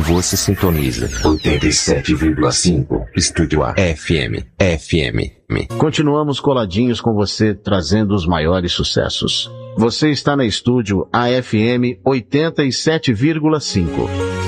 Você sintoniza 87,5 Estúdio A FM. Continuamos coladinhos com você, trazendo os maiores sucessos. Você está na Estúdio AFM 87,5.